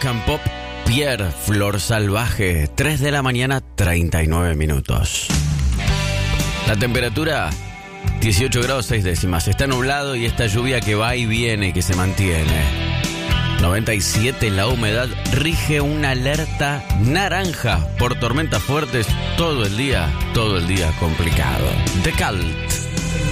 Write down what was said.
Rock and Pop, Pierre, Flor Salvaje, 3 de la mañana, 39 minutos. La temperatura, 18 grados 6 décimas. Está nublado y esta lluvia que va y viene, que se mantiene. 97 la humedad, rige una alerta naranja por tormentas fuertes todo el día complicado. The Cult.